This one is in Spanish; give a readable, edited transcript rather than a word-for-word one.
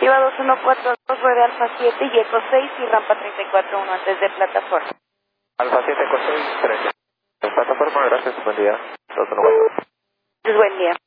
Iba 2142, rueda Alfa 7 y Eco 6 y rampa 34-1 antes de plataforma. Alfa 7 con 6, 13. Plataforma, gracias, buen día. 2142. Buen día.